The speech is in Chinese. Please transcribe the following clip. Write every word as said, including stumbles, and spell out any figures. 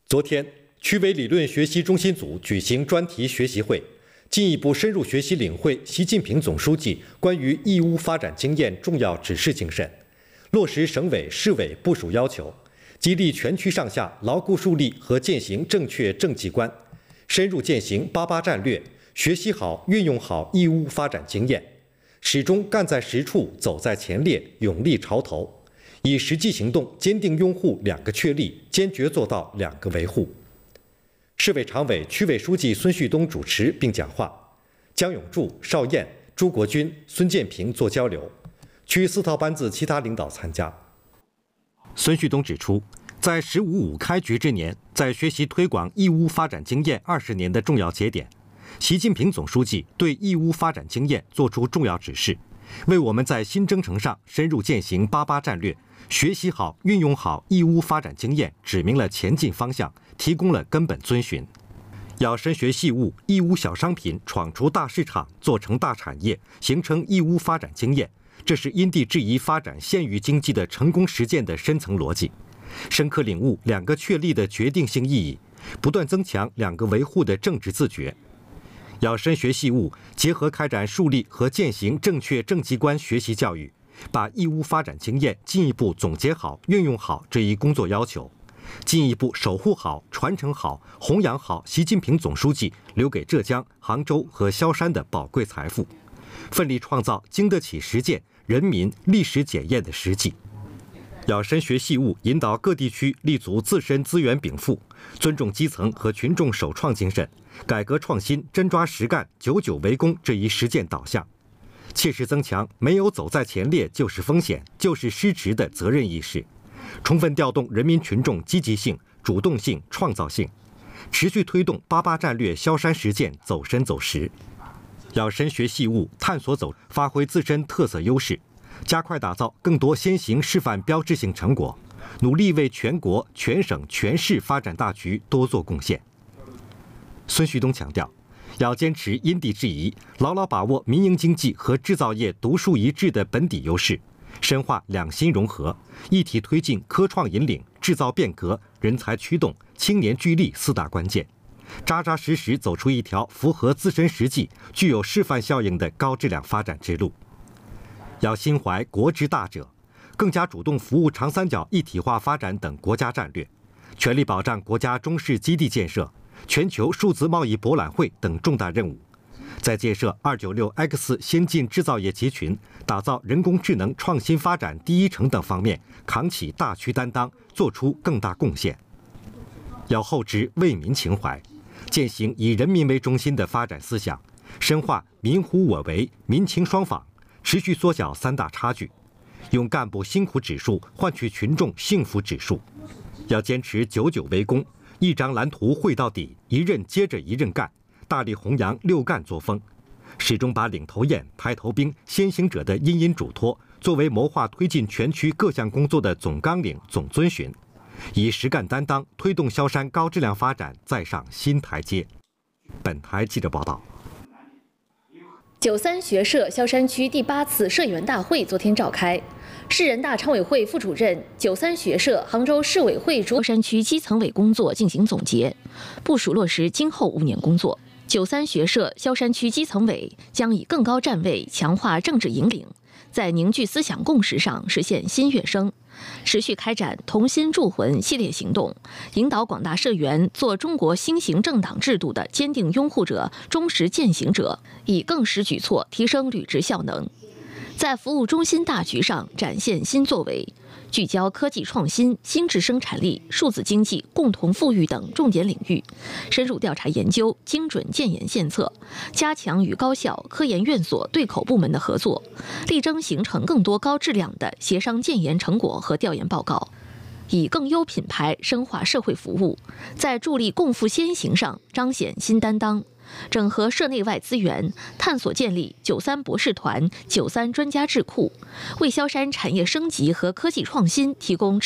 昨天，区委理论学习中心组举行专题学习会，进一步深入学习领会习近平总书记关于义乌发展经验重要指示精神，落实省委、市委部署要求，激励全区上下牢固树立和践行正确政绩观，深入践行八八战略，学习好、运用好义乌发展经验，始终干在实处、走在前列、勇立潮头。以实际行动坚定拥护两个确立，坚决做到两个维护。市委常委、区委书记孙旭东主持并讲话，江永柱、邵燕、朱国军、孙建平做交流，区四套班子其他领导参加。孙旭东指出，在“十五五”开局之年，在学习推广义乌发展经验二十年的重要节点，习近平总书记对义乌发展经验作出重要指示，为我们在新征程上深入践行八八战略，学习好、运用好义乌发展经验，指明了前进方向，提供了根本遵循。要深学细悟义乌小商品闯出大市场，做成大产业，形成义乌发展经验，这是因地制宜发展县域经济的成功实践的深层逻辑。深刻领悟两个确立的决定性意义，不断增强两个维护的政治自觉。要深学细悟，结合开展树立和践行正确政绩观学习教育，把义乌发展经验进一步总结好、运用好这一工作要求，进一步守护好、传承好、弘扬好习近平总书记留给浙江、杭州和萧山的宝贵财富，奋力创造经得起实践、人民历史检验的实际。要深学细悟，引导各地区立足自身资源禀赋，尊重基层和群众首创精神，改革创新、真抓实干、久久为功这一实践导向，切实增强没有走在前列就是风险、就是失职的责任意识，充分调动人民群众积极性、主动性、创造性，持续推动八八战略萧山实践走深走实。要深学细悟，探索走，发挥自身特色优势，加快打造更多先行示范标志性成果，努力为全国、全省、全市发展大局多做贡献。孙旭东强调，要坚持因地制宜，牢牢把握民营经济和制造业独树一帜的本底优势，深化两新融合，一体推进科创引领、制造变革、人才驱动、青年聚力四大关键，扎扎实实走出一条符合自身实际、具有示范效应的高质量发展之路。要心怀国之大者，更加主动服务长三角一体化发展等国家战略，全力保障国家中式基地建设、全球数字贸易博览会等重大任务，在建设 二九六 X 先进制造业集群、打造人工智能创新发展第一城等方面扛起大区担当，做出更大贡献。要厚植为民情怀，践行以人民为中心的发展思想，深化民乎我为、民情双访，持续缩小三大差距，用干部辛苦指数换取群众幸福指数。要坚持久久为功，一张蓝图绘到底，一任接着一任干，大力弘扬六干作风，始终把领头雁、排头兵、先行者的殷殷嘱托作为谋划推进全区各项工作的总纲领、总遵循，以实干担当推动萧山高质量发展再上新台阶。本台记者报道。 九三学社萧山区第八次社员大会昨天召开，市人大常委会副主任、九三学社杭州市委会主萧山区基层委工作进行总结，部署落实今后五年工作。九三学社萧山区基层委将以更高站位强化政治引领，在凝聚思想共识上实现新跃升，持续开展同心铸魂系列行动，引导广大社员做中国新型政党制度的坚定拥护者、忠实践行者，以更实举措提升履职效能，在服务中心大局上展现新作为，聚焦科技创新、新质生产力、数字经济、共同富裕等重点领域，深入调查研究，精准建言献策，加强与高校、科研院所对口部门的合作，力争形成更多高质量的协商建言成果和调研报告，以更优品牌深化社会服务，在助力共赴先行上彰显新担当。整合涉内外资源，探索建立九三博士团、九三专家智库，为萧山产业升级和科技创新提供